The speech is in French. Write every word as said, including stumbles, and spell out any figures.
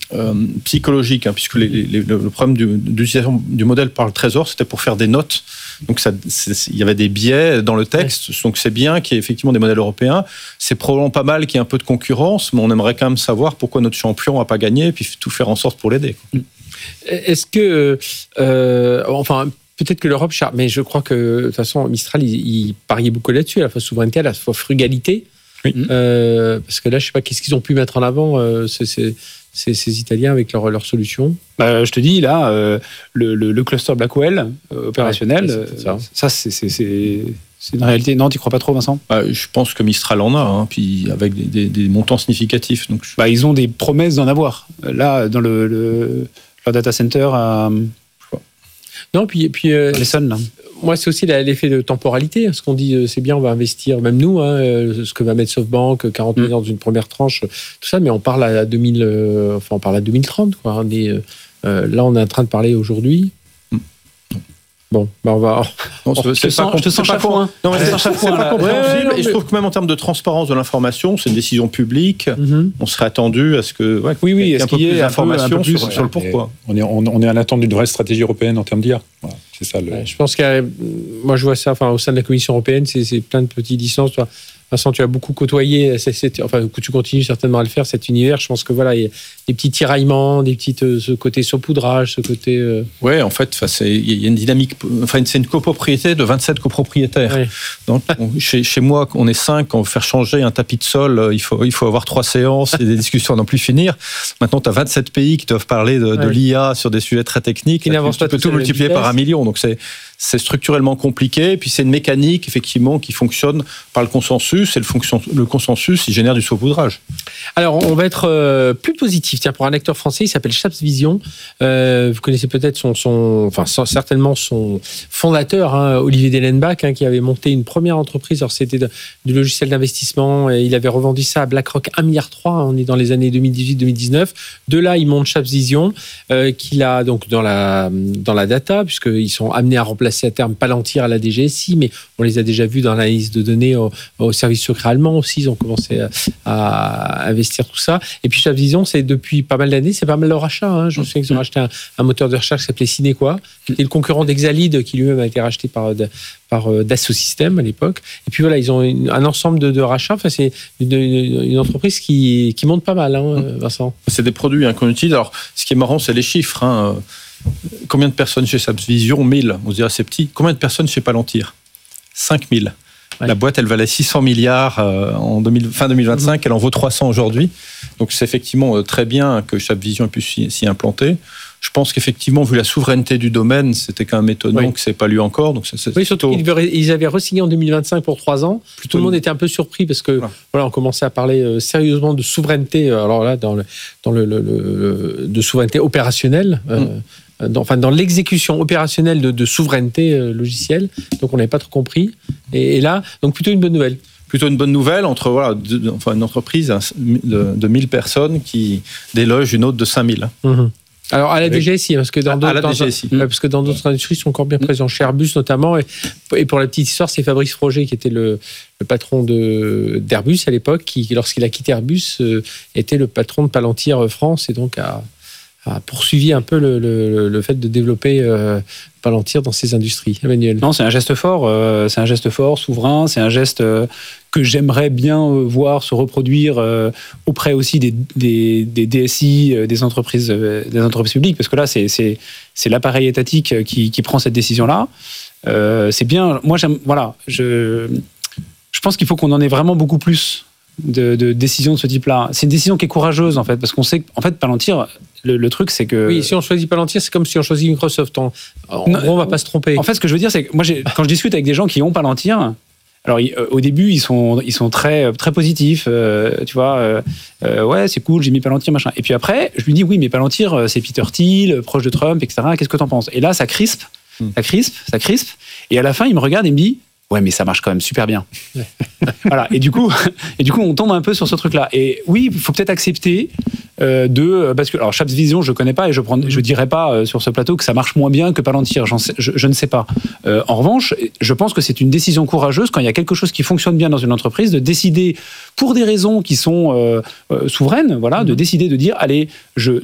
euh, psychologique, hein, puisque les, les, le problème du, de l'utilisation du modèle par le Trésor, c'était pour faire des notes. Donc ça, il y avait des biais dans le texte, ouais. Donc c'est bien qu'il y ait effectivement des modèles européens. C'est probablement pas mal qu'il y ait un peu de concurrence, mais on aimerait quand même savoir pourquoi notre champion n'a pas gagné, et puis tout faire en sorte pour l'aider. Est-ce que, euh, enfin, peut-être que l'Europe, mais je crois que de toute façon Mistral, il, il pariait beaucoup là-dessus, à la fois souveraineté, à la fois frugalité. Oui. Euh, parce que là, je sais pas, qu'est-ce qu'ils ont pu mettre en avant, euh, c'est, c'est, c'est, ces Italiens avec leur, leur solution. Bah, je te dis, là, euh, le, le, le cluster Blackwell euh, opérationnel, ouais, c'est ça, ça c'est, c'est, c'est, c'est une réalité. Non, tu crois pas trop, Vincent ? Bah, je pense que Mistral en a, hein, puis avec des, des, des montants significatifs. Donc je... bah, ils ont des promesses d'en avoir. Là, dans le, le, leur data center à... Non, puis... puis euh, les Suns, là. Moi, c'est aussi l'effet de temporalité. Ce qu'on dit, c'est bien, on va investir, même nous, hein, ce que va mettre SoftBank, quarante milliards dans une première tranche, tout ça, mais on parle à deux mille, euh, enfin, on parle à deux mille trente, quoi. On est, euh, là, on est en train de parler aujourd'hui. Bon, bah on va. Non, je te sens, je te sens chafouin. Non, mais c'est, c'est pas compréhensible. Ouais, et je trouve que même en termes de transparence de l'information, c'est une décision publique. Mm-hmm. On serait attendu à ce que. Ouais, oui, oui, il y ait un peu plus d'informations sur, sur, sur le pourquoi. On est, on, on est à l'attente d'une vraie stratégie européenne en termes d'I A. Voilà, c'est ça. Le... Ouais, je pense que moi, je vois ça. Enfin, au sein de la Commission européenne, c'est, c'est plein de petites licences. Toi. Vincent, tu as beaucoup côtoyé, c'est, c'est, enfin, tu continues certainement à le faire, cet univers. Je pense que voilà, il y a des petits tiraillements, des petites, euh, ce côté saupoudrage, ce côté. Euh... Ouais, en fait, il y a une dynamique. Enfin, c'est une copropriété de vingt-sept copropriétaires. Ouais. Donc, on, chez, chez moi, on est cinq. On veut faire changer un tapis de sol. Il faut, il faut avoir trois séances et des discussions à n'en plus finir. Maintenant, tu as vingt-sept pays qui doivent parler de, ouais. de l'I A sur des sujets très techniques. Qui n'avancent pas. Tu peux tout multiplier par un million. Donc, c'est. C'est structurellement compliqué, et puis c'est une mécanique effectivement qui fonctionne par le consensus, et le, fonction, le consensus, il génère du saupoudrage. Alors, on va être euh, plus positif. Tiens, pour un acteur français, il s'appelle Chaps Vision. Euh, vous connaissez peut-être son, son, enfin certainement son fondateur, hein, Olivier Dellenbach, hein, qui avait monté une première entreprise. Alors c'était de, du logiciel d'investissement, et il avait revendu ça à BlackRock un virgule trois milliard. On est dans les années deux mille dix-huit deux mille dix-neuf. De là, il monte Chaps Vision, euh, qu'il a donc dans la dans la data, puisqu'ils sont amenés à remplacer à terme Palantir à la D G S I, mais on les a déjà vus dans l'analyse de données au, au service secret allemand aussi. Ils ont commencé à, à investir tout ça. Et puis Chaps Vision, c'est depuis pas mal d'années, c'est pas mal leur rachat. Hein. Je me souviens qu'ils ont racheté un, un moteur de recherche qui s'appelait Cinequa, qui était le concurrent d'Exalid, qui lui-même a été racheté par, par Dassault Systèmes à l'époque. Et puis voilà, ils ont une, un ensemble de, de rachats. Enfin, c'est une, une, une entreprise qui, qui monte pas mal, hein, Vincent. C'est des produits hein, qu'on utilise. Alors, ce qui est marrant, c'est les chiffres. Hein. Combien de personnes chez Chaps Vision ? mille. On se dirait c'est petit. Combien de personnes chez Palantir ? cinq mille. Ouais. La boîte, elle valait six cents milliards en deux mille, fin deux mille vingt-cinq. Mmh. Elle en vaut trois cents aujourd'hui. Donc, c'est effectivement très bien que Chaps Vision ait pu s'y, s'y implanter. Je pense qu'effectivement, vu la souveraineté du domaine, c'était quand même étonnant oui. que ça n'ait pas lieu encore. Donc c'est, c'est oui, surtout plutôt... qu'ils avaient re-signé en deux mille vingt-cinq pour trois ans. Plutôt... Tout le monde était un peu surpris parce que voilà. Voilà, on commençait à parler euh, sérieusement de souveraineté. Alors là, dans le, dans le, le, le de souveraineté opérationnelle. Euh, mmh. Dans, enfin, dans l'exécution opérationnelle de, de souveraineté euh, logicielle. Donc, on n'avait pas trop compris. Et, et là, donc plutôt une bonne nouvelle. Plutôt une bonne nouvelle entre voilà, de, de, enfin, une entreprise de, de mille personnes qui déloge une autre de cinq mille. Mmh. Alors, à la D G S I, parce que dans d'autres, à la D G S I. Dans, parce que dans d'autres industries, ils sont encore bien présents. Chez Airbus, notamment. Et, et pour la petite histoire, c'est Fabrice Froger, qui était le, le patron de, d'Airbus à l'époque, qui, lorsqu'il a quitté Airbus, euh, était le patron de Palantir France, et donc a, a poursuivi un peu le, le, le fait de développer euh, Palantir dans ces industries. Emmanuel. Non, c'est un geste fort. Euh, c'est un geste fort, souverain. C'est un geste euh, que j'aimerais bien euh, voir se reproduire euh, auprès aussi des, des, des D S I, euh, des entreprises, euh, des entreprises publiques, parce que là, c'est, c'est, c'est l'appareil étatique qui, qui prend cette décision-là. Euh, c'est bien. Moi, j'aime. Voilà. Je, je pense qu'il faut qu'on en ait vraiment beaucoup plus de, de décisions de ce type-là. C'est une décision qui est courageuse, en fait, parce qu'on sait qu'en fait, Palantir. Le, le truc, c'est que... Oui, si on choisit Palantir, c'est comme si on choisit Microsoft. En, en non, gros, on ne va pas se tromper. En fait, ce que je veux dire, c'est que moi, j'ai, quand je discute avec des gens qui ont Palantir, alors ils, euh, au début, ils sont, ils sont très, très positifs. Euh, tu vois, euh, euh, ouais, c'est cool, j'ai mis Palantir, machin. Et puis après, je lui dis, oui, mais Palantir, c'est Peter Thiel, proche de Trump, et cetera. Qu'est-ce que t'en penses ? Et là, ça crispe, hmm. ça crispe, ça crispe. Et à la fin, il me regarde et me dit... Ouais, mais ça marche quand même super bien. Voilà. Et du coup, et du coup, on tombe un peu sur ce truc-là. Et oui, il faut peut-être accepter euh, de, parce que alors Chaps Vision, je connais pas et je prends, je dirais pas euh, sur ce plateau que ça marche moins bien que Palantir. J'en sais, je, je ne sais pas. Euh, en revanche, je pense que c'est une décision courageuse quand il y a quelque chose qui fonctionne bien dans une entreprise de décider pour des raisons qui sont euh, euh, souveraines, voilà, de décider de dire, allez, je